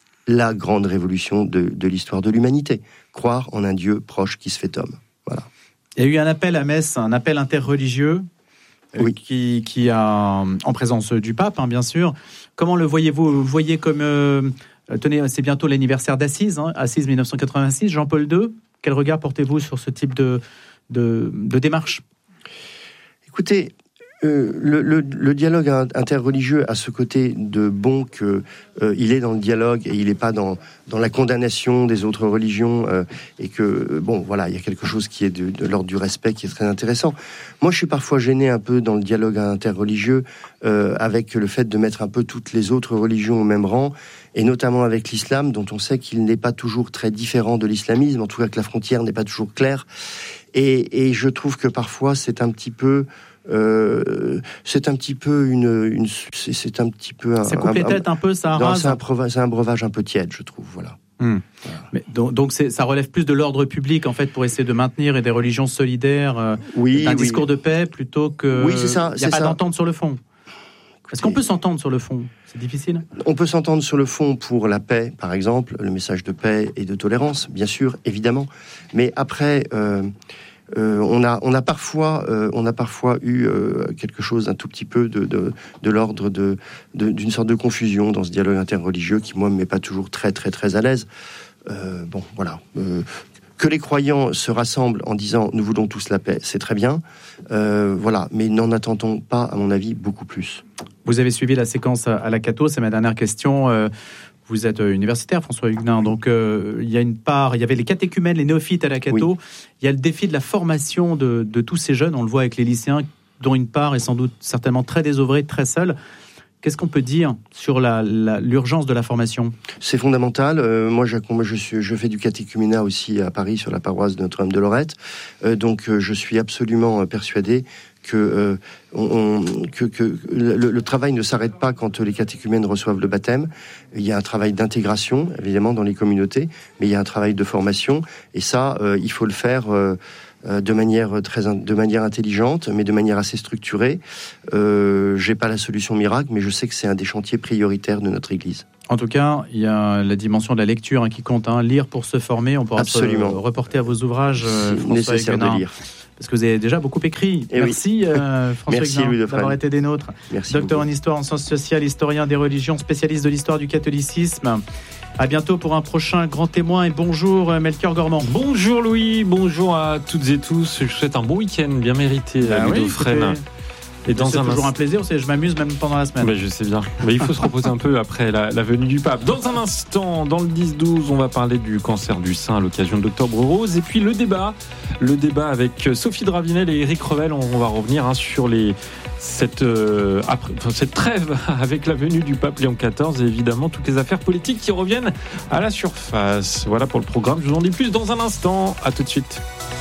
la grande révolution de, de l'histoire de l'humanité. Croire en un Dieu proche qui se fait homme. Voilà. Il y a eu un appel à Metz, un appel interreligieux, euh, oui. qui, qui a, en présence du pape, hein, bien sûr. Comment le voyez-vous ? Vous le voyez comme, euh, tenez, c'est bientôt l'anniversaire d'Assise, hein, Assise dix-neuf cent quatre-vingt-six, Jean-Paul deux. Quel regard portez-vous sur ce type de, de, de démarche ? Écoutez, euh, le, le, le dialogue interreligieux a ce côté de bon que euh, il est dans le dialogue et il n'est pas dans dans la condamnation des autres religions euh, et que euh, bon voilà, il y a quelque chose qui est de, de l'ordre du respect qui est très intéressant. Moi, je suis parfois gêné un peu dans le dialogue interreligieux euh, avec le fait de mettre un peu toutes les autres religions au même rang, et notamment avec l'islam, dont on sait qu'il n'est pas toujours très différent de l'islamisme, en tout cas que la frontière n'est pas toujours claire. Et, et je trouve que parfois c'est un petit peu Euh, c'est un petit peu une, une c'est, c'est un petit peu un, ça coupe les têtes un peu, ça non, rase. C'est un, breuvage, c'est un breuvage un peu tiède, je trouve. Voilà. Hum. Voilà. Mais donc, donc c'est, ça relève plus de l'ordre public en fait pour essayer de maintenir et des religions solidaires, euh, oui, d'un oui. discours de paix plutôt que. Oui, c'est ça. Il n'y a pas ça. d'entente sur le fond. Est-ce qu'on peut s'entendre sur le fond ? C'est difficile ? On peut s'entendre sur le fond pour la paix, par exemple, le message de paix et de tolérance, bien sûr, évidemment. Mais après. Euh, Euh, on a, on a parfois, euh, on a parfois eu euh, quelque chose d'un tout petit peu de, de, de l'ordre de, de, d'une sorte de confusion dans ce dialogue interreligieux qui, moi, me met pas toujours très, très, très à l'aise. Euh, bon, voilà. Euh, que les croyants se rassemblent en disant « nous voulons tous la paix », c'est très bien. Euh, voilà, mais n'en attendons pas, à mon avis, beaucoup plus. Vous avez suivi la séquence à la Cato, c'est ma dernière question. Euh, vous êtes universitaire, François Huguenin, donc euh, il y a une part, il y avait les catéchumènes, les néophytes à la Cato. Oui. Il y a le défi de la formation de, de tous ces jeunes, on le voit avec les lycéens, dont une part est sans doute certainement très désœuvrée, très seule. Qu'est-ce qu'on peut dire sur la, la, l'urgence de la formation ? C'est fondamental. Euh, moi, je, je, suis, je fais du catéchuménat aussi à Paris, sur la paroisse de Notre-Dame de Lorette. Euh, donc, euh, je suis absolument persuadé que, euh, on, que, que le, le travail ne s'arrête pas quand les catéchumènes reçoivent le baptême. Il y a un travail d'intégration, évidemment, dans les communautés, mais il y a un travail de formation. Et ça, euh, il faut le faire... Euh, de manière très, de manière intelligente, mais de manière assez structurée. Euh, j'ai pas la solution miracle, mais je sais que c'est un des chantiers prioritaires de notre Église. En tout cas, il y a la dimension de la lecture hein, qui compte. Hein. Lire pour se former, on pourra Absolument. se reporter à vos ouvrages. Euh, c'est nécessaire Huguenin, de lire. Parce que vous avez déjà beaucoup écrit. Et Merci oui. euh, François Merci Huguenin, d'avoir été des nôtres. Merci Docteur beaucoup. En histoire, en sciences sociales, historien des religions, spécialiste de l'histoire du catholicisme. À bientôt pour un prochain grand témoin et bonjour Melchior Gormand. Bonjour Louis, bonjour à toutes et tous. Je vous souhaite un bon week-end bien mérité à bah Ludo Fresne. Oui, et dans c'est un toujours ins... un plaisir, je m'amuse même pendant la semaine. Bah, je sais bien, mais il faut se reposer un peu après la, la venue du pape. Dans un instant, dans le dix douze, on va parler du cancer du sein à l'occasion de l'Octobre Rose. Et puis le débat, le débat avec Sophie Dravinel et Éric Revel. On, on va revenir hein, sur les... Cette, euh, après, cette trêve avec la venue du pape Léon quatorze et évidemment toutes les affaires politiques qui reviennent à la surface. Voilà pour le programme, je vous en dis plus dans un instant. À tout de suite.